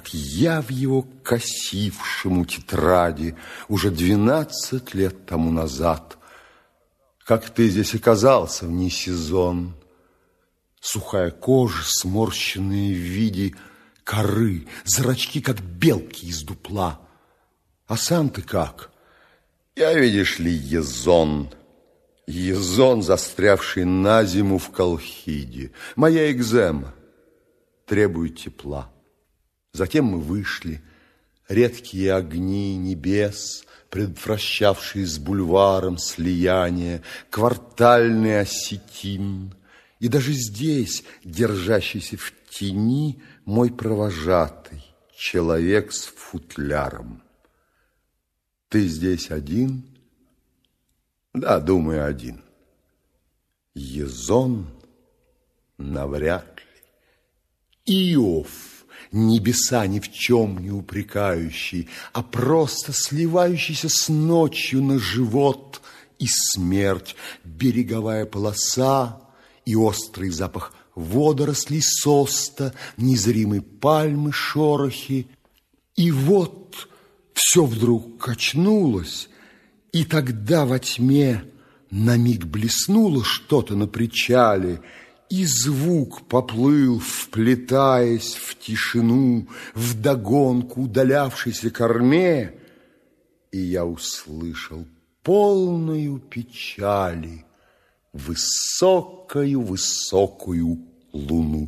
я в его косившему тетради уже 12 лет тому назад. Как ты здесь оказался вне сезон? Сухая кожа, сморщенные в виде коры, зрачки, как белки из дупла. А сам ты как? Я, видишь ли, езон. Езон, застрявший на зиму в Колхиде. Моя экзема требует тепла. Затем мы вышли, редкие огни небес, предотвращавшие с бульваром слияние, квартальный осетин. И даже здесь, держащийся в тени, мой провожатый, человек с футляром. Ты здесь один? Да, думаю, один. Езон навряд ли. Иов, небеса ни в чем не упрекающий, а просто сливающийся с ночью на живот и смерть, береговая полоса и острый запах водорослей соста, незримой пальмы шорохи. И вот все вдруг качнулось, и тогда во тьме на миг блеснуло что-то на причале, и звук поплыл, вплетаясь в тишину, вдогонку удалявшейся корме, и я услышал полную печали высокую-высокую луну.